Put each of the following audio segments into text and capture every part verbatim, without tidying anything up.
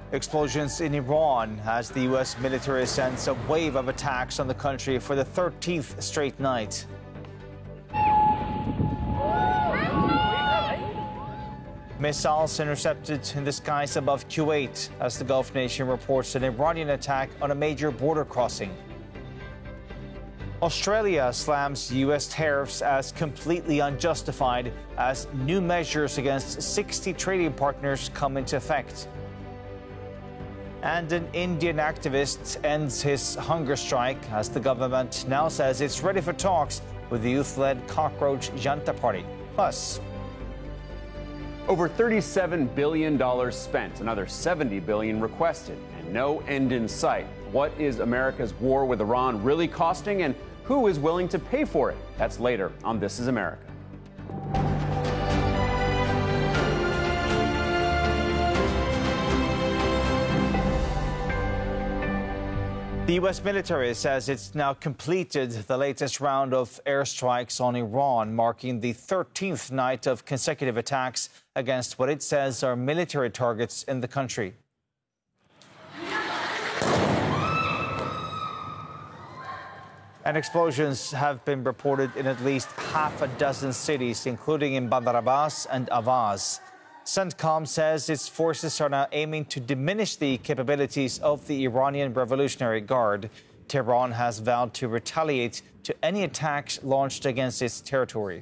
Explosions in Iran as the U S military sends a wave of attacks on the country for the thirteenth straight night. Missiles intercepted in the skies above Kuwait as the Gulf nation reports an Iranian attack on a major border crossing. Australia slams U S tariffs as completely unjustified as new measures against sixty trading partners come into effect. And an Indian activist ends his hunger strike as the government now says it's ready for talks with the youth-led Cockroach Janta Party. Plus, over thirty-seven billion dollars spent, another seventy billion dollars requested, and no end in sight. What is America's war with Iran really costing, and who is willing to pay for it? That's later on This Is America. the U S military says it's now completed the latest round of airstrikes on Iran, marking the thirteenth night of consecutive attacks against what it says are military targets in the country. And explosions have been reported in at least half a dozen cities, including in Bandar Abbas and Avaz. CENTCOM says its forces are now aiming to diminish the capabilities of the Iranian Revolutionary Guard. Tehran has vowed to retaliate to any attacks launched against its territory.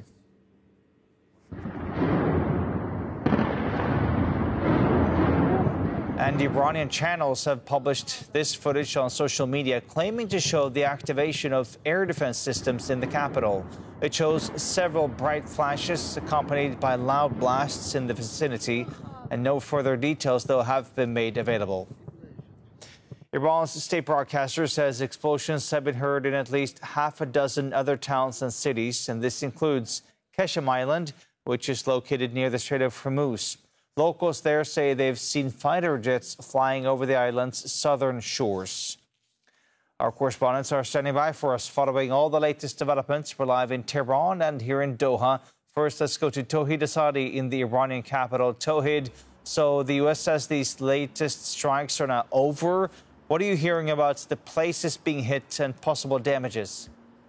And Iranian channels have published this footage on social media, claiming to show the activation of air defense systems in the capital. It shows several bright flashes accompanied by loud blasts in the vicinity, and no further details, though, have been made available. Iran's state broadcaster says explosions have been heard in at least half a dozen other towns and cities, and this includes Keshem Island, which is located near the Strait of Hormuz. Locals there say they've seen fighter jets flying over the island's southern shores. Our correspondents are standing by for us, following all the latest developments. We're live in Tehran and here in Doha. First, let's go to Tauhid Asadi in the Iranian capital. Tauhid, so the U S says these latest strikes are now over. What are you hearing about the places being hit and possible damages?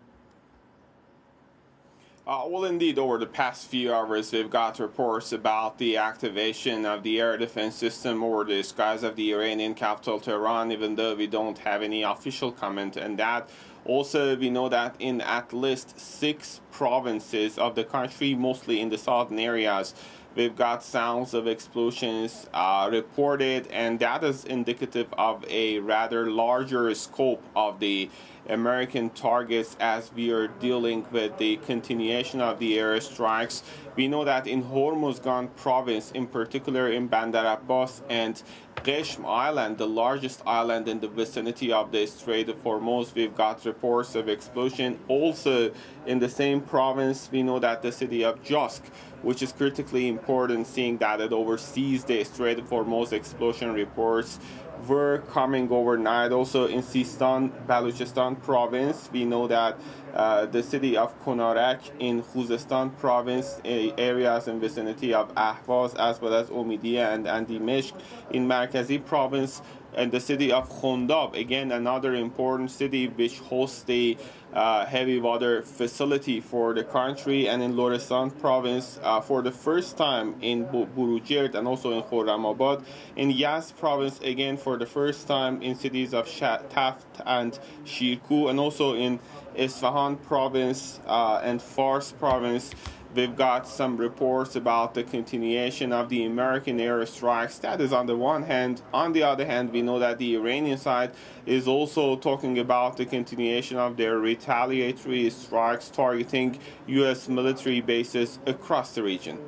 Uh, well, indeed, over the past few hours, we've got reports about the activation of the air defense system over the skies of the Iranian capital, Tehran, even though we don't have any official comment on that. Also, we know that in at least six provinces of the country, mostly in the southern areas, we've got sounds of explosions uh, reported, and that is indicative of a rather larger scope of the American targets as we are dealing with the continuation of the airstrikes. We know that in Hormuzgan province, in particular in Bandar Abbas and Qeshm Island, the largest island in the vicinity of the Strait of Hormuz, we've got reports of explosion. Also in the same province, we know that the city of Josk, which is critically important, seeing that it oversees the Strait of Hormuz, explosion reports were coming overnight. Also in Sistan, Balochistan province, we know that uh, the city of Konarak in Khuzestan province, areas in vicinity of Ahvaz, as well as Omidiya and, and Dimeshq in Markazi province, and the city of Khondab, again another important city which hosts the uh, heavy water facility for the country, and in Lorestan province uh, for the first time in Burujerd and also in Khorramabad, in Yazd province again for the first time in cities of Taft and Shirkuh, and also in Isfahan province uh, and Fars province. We've got some reports about the continuation of the American airstrikes. That is on the one hand. On the other hand, we know that the Iranian side is also talking about the continuation of their retaliatory strikes targeting U S military bases across the region.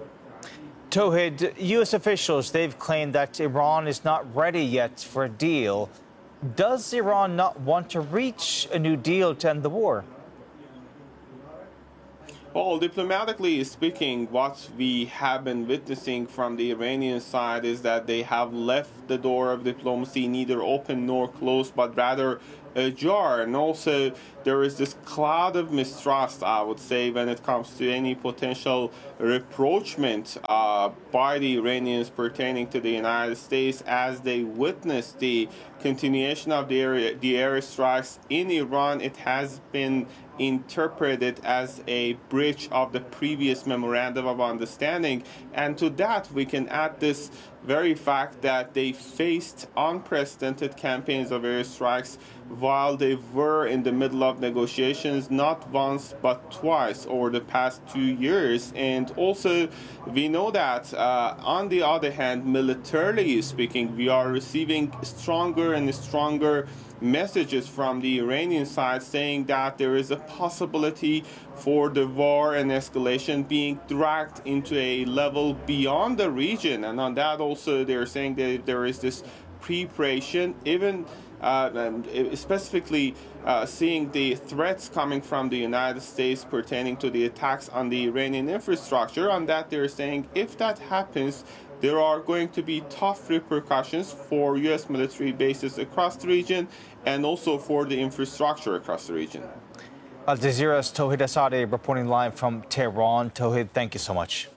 Tauhid, U S officials, they've claimed that Iran is not ready yet for a deal. Does Iran not want to reach a new deal to end the war? Well, diplomatically speaking, what we have been witnessing from the Iranian side is that they have left the door of diplomacy neither open nor closed, but rather ajar. And also, there is this cloud of mistrust, I would say, when it comes to any potential rapprochement uh, by the Iranians pertaining to the United States as they witness the continuation of the, air, the airstrikes in Iran. It has been interpreted as a breach of the previous memorandum of understanding. And to that, we can add this very fact that they faced unprecedented campaigns of airstrikes while they were in the middle of negotiations, not once but twice over the past two years. And also, we know that, uh, on the other hand, militarily speaking, we are receiving stronger and stronger messages from the Iranian side saying that there is a possibility for the war and escalation being dragged into a level beyond the region. And on that also, they're saying that there is this preparation, even uh, and specifically uh, seeing the threats coming from the United States pertaining to the attacks on the Iranian infrastructure. On that, they're saying if that happens, there are going to be tough repercussions for U S military bases across the region and also for the infrastructure across the region. Al Jazeera's Tauhid Asadi reporting live from Tehran. Tauhid, thank you so much.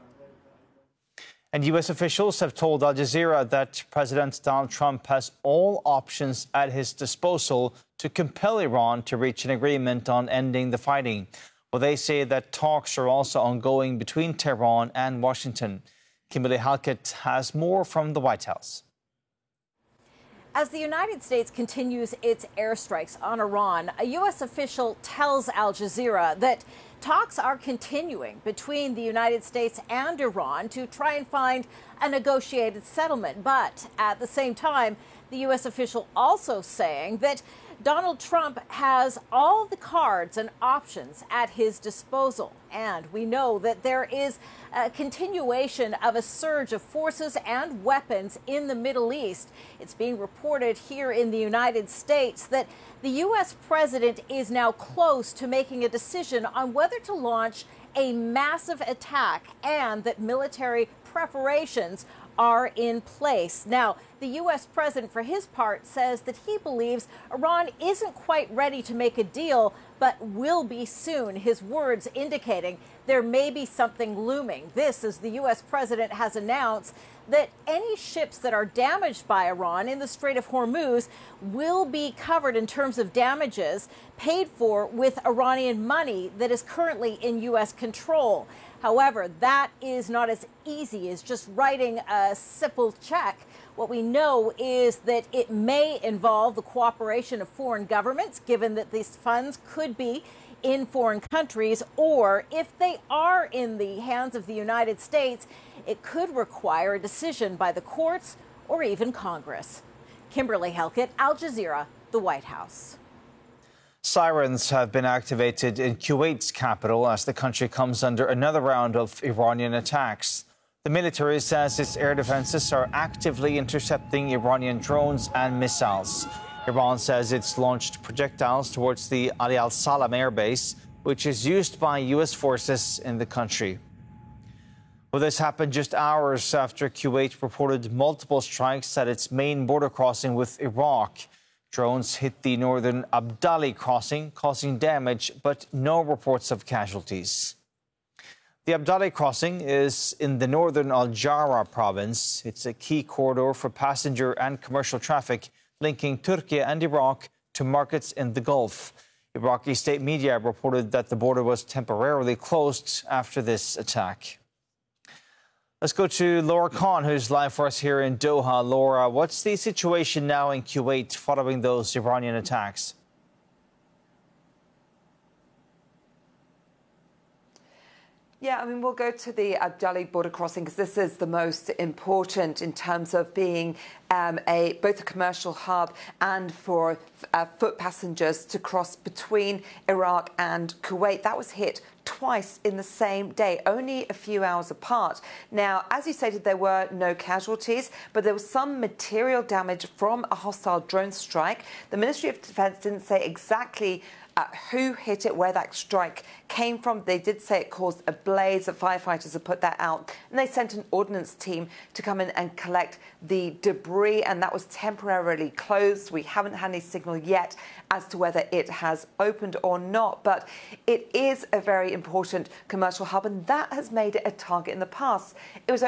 And U S officials have told Al Jazeera that President Donald Trump has all options at his disposal to compel Iran to reach an agreement on ending the fighting. Well, they say that talks are also ongoing between Tehran and Washington. Kimberly Halkett has more from the White House. As the United States continues its airstrikes on Iran, a U S official tells Al Jazeera that talks are continuing between the United States and Iran to try and find a negotiated settlement. But at the same time, the U S official also saying that Donald Trump has all the cards and options at his disposal. And we know that there is a continuation of a surge of forces and weapons in the Middle East. It's being reported here in the United States that the U S president is now close to making a decision on whether to launch a massive attack and that military preparations are in place. Now, the U S president, for his part, says that he believes Iran isn't quite ready to make a deal, but will be soon. His words indicating there may be something looming. This, as the U S president has announced that any ships that are damaged by Iran in the Strait of Hormuz will be covered in terms of damages paid for with Iranian money that is currently in U S control. However, that is not as easy as just writing a simple check. What we know is that it may involve the cooperation of foreign governments, given that these funds could be in foreign countries, or if they are in the hands of the United States, it could require a decision by the courts or even Congress. Kimberly Halkett, Al Jazeera, the White House. Sirens have been activated in Kuwait's capital as the country comes under another round of Iranian attacks. The military says its air defenses are actively intercepting Iranian drones and missiles. Iran says it's launched projectiles towards the Ali al-Salam air base, which is used by U S forces in the country. Well, this happened just hours after Kuwait reported multiple strikes at its main border crossing with Iraq. Drones hit the northern Abdali crossing, causing damage, but no reports of casualties. The Abdali crossing is in the northern Al-Jara province. It's a key corridor for passenger and commercial traffic, linking Turkey and Iraq to markets in the Gulf. Iraqi state media reported that the border was temporarily closed after this attack. Let's go to Laura Khan, who's live for us here in Doha. Laura, what's the situation now in Kuwait following those Iranian attacks? Yeah, I mean, we'll go to the Abdali border crossing because this is the most important in terms of being um, a both a commercial hub and for uh, foot passengers to cross between Iraq and Kuwait. That was hit twice in the same day, only a few hours apart. Now, as you stated, there were no casualties, but there was some material damage from a hostile drone strike. The Ministry of Defense didn't say exactly Uh, uh, who hit it, where that strike came from. They did say it caused a blaze. The firefighters have put that out. And they sent an ordnance team to come in and collect the debris, and that was temporarily closed. We haven't had any signal yet as to whether it has opened or not, but it is a very important commercial hub, and that has made it a target in the past. It was